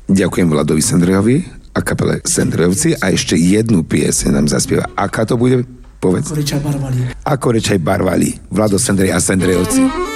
Ďakujem Vladovi Sendrejovi a kapele Sendrejovci a ešte jednu pieseň nám zaspieva. Aká to bude? Povedz. Ako rečaj barvali. Ako rečaj barvali. Vlado Sendrej a Sendrejovci.